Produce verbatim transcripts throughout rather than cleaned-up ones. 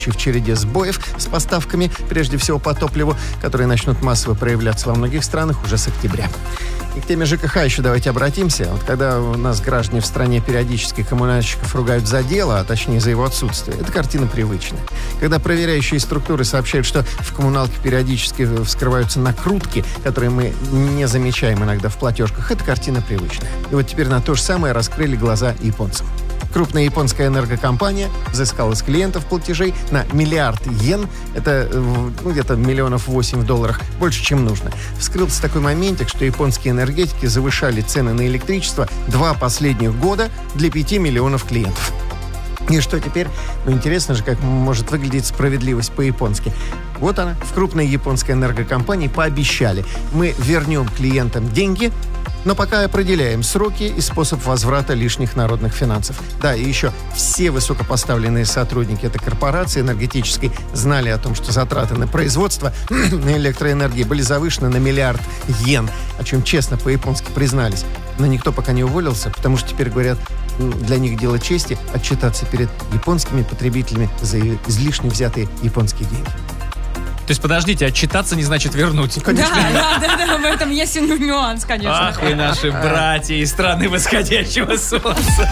в череде сбоев с поставками, прежде всего по топливу, которые начнут массово проявляться во многих странах уже с октября. И к теме ЖКХ еще давайте обратимся. Вот когда у нас граждане в стране периодически коммунальщиков ругают за дело, а точнее за его отсутствие, эта картина привычная. Когда проверяющие структуры сообщают, что в коммуналке периодически вскрываются накрутки, которые мы не замечаем иногда в платежках, эта картина привычная. И вот теперь на то же самое раскрыли глаза японцам. Крупная японская энергокомпания взыскала с клиентов платежей на миллиард йен, это ну, где-то миллионов восемь в долларах, больше, чем нужно. Вскрылся такой моментик, что японские энергетики завышали цены на электричество два последних года для пяти миллионов клиентов. И что теперь? Ну, интересно же, как может выглядеть справедливость по-японски. Вот она, в крупной японской энергокомпании пообещали: мы вернем клиентам деньги, но пока определяем сроки и способ возврата лишних народных финансов. Да, и еще все высокопоставленные сотрудники этой корпорации энергетической знали о том, что затраты на производство электроэнергии были завышены на миллиард йен, о чем честно по-японски признались. Но никто пока не уволился, потому что теперь, говорят, для них дело чести отчитаться перед японскими потребителями за излишне взятые японские деньги. То есть, подождите, отчитаться не значит вернуть. Конечно. Да, да, да, да, в этом есть нюанс, конечно. Ах вы наши братья из страны восходящего солнца.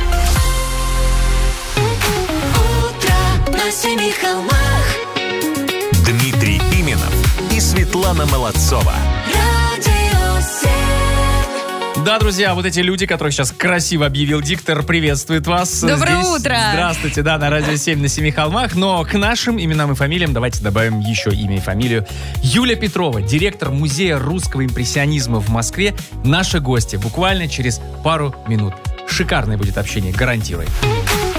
Утро на семи холмах. Дмитрий Пименов и Светлана Молодцова. Радио семь. Да, друзья, вот эти люди, которых сейчас красиво объявил диктор, приветствует вас. Доброе Здесь. утро. Здравствуйте, да, на Радио семь на Семи холмах. Но к нашим именам и фамилиям давайте добавим еще имя и фамилию. Юля Петрова, директор Музея русского импрессионизма в Москве, наши гости буквально через пару минут. Шикарное будет общение, гарантирую.